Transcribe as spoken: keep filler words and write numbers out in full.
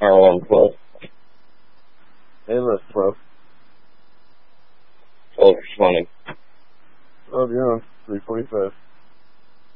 Alarm twelve. Hey, look, twelve. twelve responding. twelve, you're on. three forty-five.